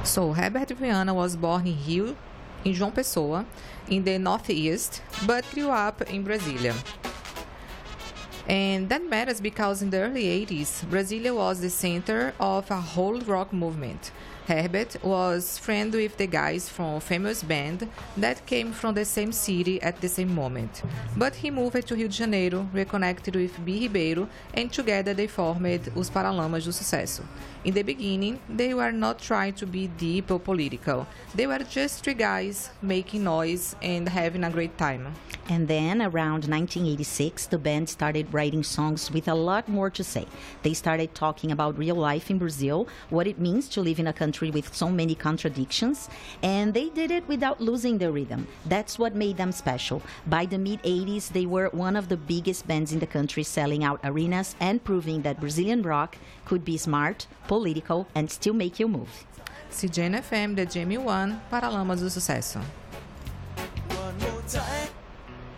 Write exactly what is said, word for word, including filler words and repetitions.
So, Herbert Viana was born in Rio, in João Pessoa, in the Northeast, but grew up in Brasilia. And that matters because in the early eighties, Brasilia was the center of a whole rock movement. Herbert was friends with the guys from a famous band that came from the same city at the same moment. But he moved to Rio de Janeiro, reconnected with Bi Ribeiro, and together they formed Os Paralamas do Sucesso. In the beginning, they were not trying to be deep or political. They were just three guys making noise and having a great time. And then, around nineteen eighty-six, the band started writing songs with a lot more to say. They started talking about real life in Brazil, what it means to live in a country with so many contradictions, and they did it without losing their rhythm. That's what made them special. By the mid-eighties, they were one of the biggest bands in the country, selling out arenas and proving that Brazilian rock could be smart, political, and still make you move. C J N F M, The Jamie One, Paralamas do Sucesso.